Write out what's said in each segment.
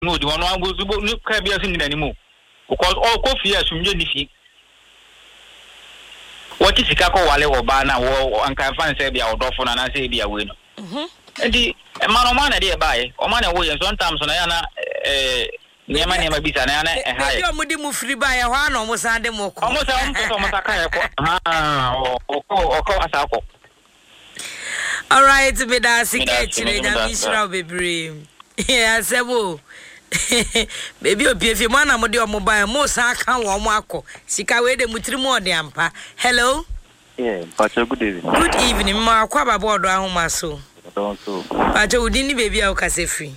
no the one go to no can be in anymore because all coffee as you need. What is Chicago Wale or Bana or Uncle Fan say be our dolphin and I say be a winner. And the man of man idea by or man away sometimes on Ayana near my name be Sanana and high. Mudimu free by a one almost and them or almost or Asako. All right, me da siketire na Israel bebre. Yeah, sebo. Baby obi efi mo na mo de mobile mo sa kan wo mo akọ. Sika we de mutiri mo de ampa. Hello? Yeah, Pacho, good evening. Good evening, ma kwa baba odo ahoma so. Don't so. Pacho udi ni baby a ukase free.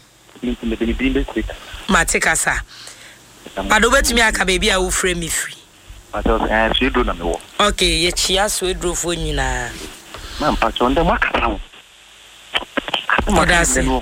Ma take asa. Pado betumi aka baby a wo frame me free. Pacho, she do na me wo. Okay, ye chia so edro fo nyina. Man, Pacho, ndem wakata. That's it.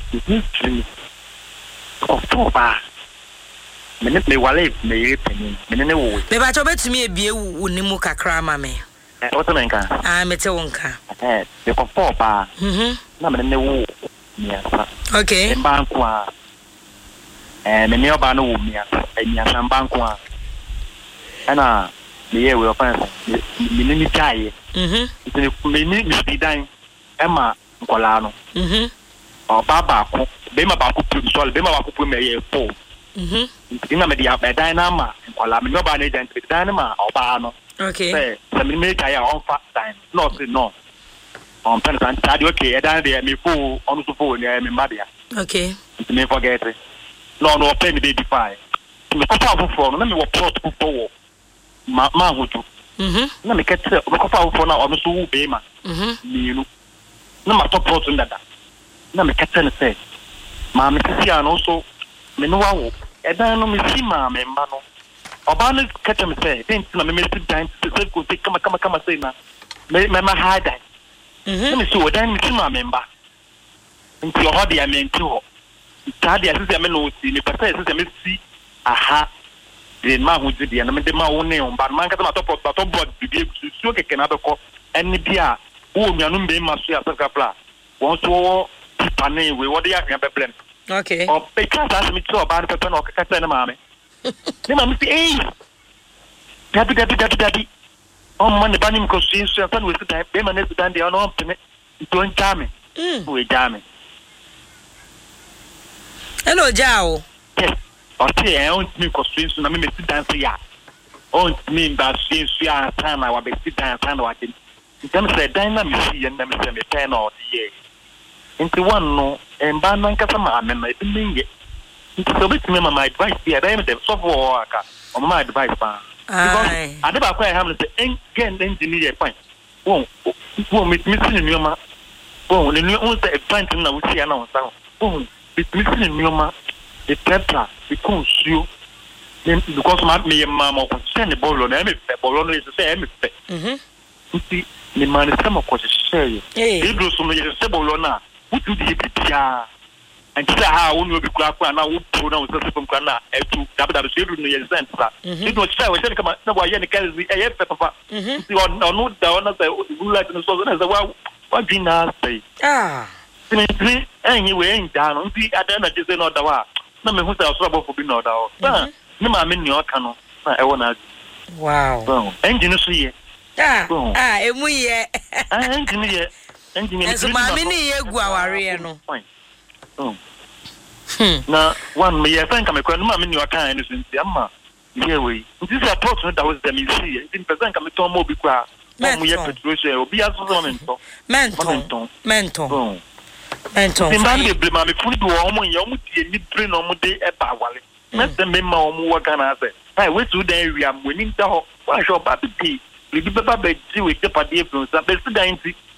October. Me wale me yepeni. Me ne wo. Me ba cho betumi ebie wu ni mu kakra ma me. O to menka. Ah, me te wonka. Me ko fo ba. Na me ne wo. Miasa. Okay. Banku a. Me ne oba no wo miasa. Miasa banku a. Ana me ye we ofa. Me ni chai. Me ni bidan. Ema nkola no. Baba ko be ma ba ko sol be ma ba ko me ye po ina me dia be dan na ma nkola me no ba na agent be dan ma oba no okay say me me kai on fa time no on pen san tadi okay e dan de me fo on so fo ni me ma dia okay me forget it no pay me dey defy me ko fa fo no na me wo plot fo ma hoju na me kete me ko fa fo na on so wo be ma ni no na ma to plot ndada na me kete ne say ma me sisi ano so me no wawo e dan no me si ma me mba no oba no kete me say den na me sit down to say go take kama say na me ma hard dan na me so dan me si ma me mba nti o hodi ya me nti ho tadi ya sisi me no si me pese sisi me si aha de ma hu di ya na me de ma wo ne on ba man kata ma to board bibie su keke na be ko eni bia wo nuanu be ma so ya sakapla won so pane we what ya can blend okay o pe kasa me to ba pepe no kaka na mame ni mame say dabi o man ba ni ko sin so tan we sit be man sit down there no pene to njame we jame hello jao yes o ti e on mi ko sin so na me sit down ya on mi ba sin so ya tan na wa be sit down tan wa tin ntam say dynamic ya na me say me ten or the into one no and ban man kasa ma me e binge into so bit me my advice here dem so for aka o my advice pa because ade ba kwa ham say engineer point won me sin nyoma won le nu say point na wo sia na won sa won me sin nyoma e prepare e consume then because me mama ko send the ball na me ball no is say me pe nti me man sama ko share e do so me say ball na what do you prepare and say how we will be kwa na wo pro na wo say from kwa na etu dabe so do no yes sense it no say we say come na boy ne kazi e papa see on no da on say you like no so na say wa bina say simply enyi we nja no nti ada na je say no da wa na me hu say so abofo bi no da o ni ma me ni o ka no na e wona wow engine so ye emu ye engine ye enso mami ni yegu aware no na one me ya thank me kwa no mami ni waka ni so nti amma ye we nti support no that was them see nti person ka me to mo bi kwa mo ye petrol obi aso so menton timban de blema me funi do o mo ye o mo tie ni bre no mo de e ba wale na dem me ma o mo waka na say hey we to den wi am we ni nta ho wa sho ba bi bi baba be ji we te pade influence be si dan nti